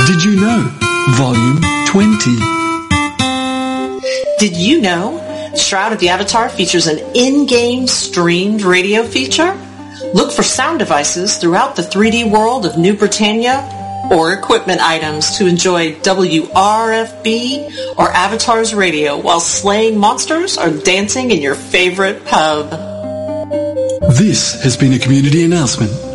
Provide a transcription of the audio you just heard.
Did you know? Volume 20. Did you know Shroud of the Avatar features an in-game streamed radio feature? Look for sound devices throughout the 3D world of New Britannia or equipment items to enjoy WRFB or Avatar's radio while slaying monsters or dancing in your favorite pub. This has been a community announcement